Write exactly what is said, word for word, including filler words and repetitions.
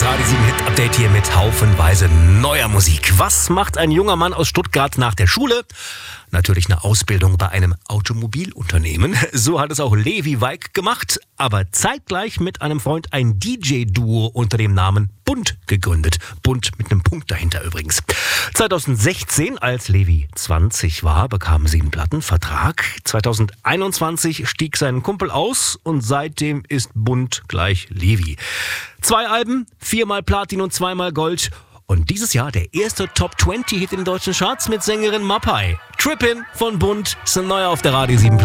Radio sieben Hit Update hier mit haufenweise neuer Musik. Was macht ein junger Mann aus Stuttgart nach der Schule? Natürlich eine Ausbildung bei einem Automobilunternehmen. So hat es auch Levi Weig gemacht, aber zeitgleich mit einem Freund ein D J-Duo unter dem Namen Bunt gegründet. Bunt mit einem Punkt dahinter übrigens. zwanzig sechzehn, als Levi zwanzig war, bekamen sie einen Plattenvertrag. zwanzig einundzwanzig stieg sein Kumpel aus und seitdem ist Bunt gleich Levi. Zwei Alben, viermal Platin und zweimal Gold. Und dieses Jahr der erste Top zwanzig Hit in den deutschen Charts mit Sängerin Mapai. Trippin' von Bunt ist ein neuer auf der Radio sieben Play.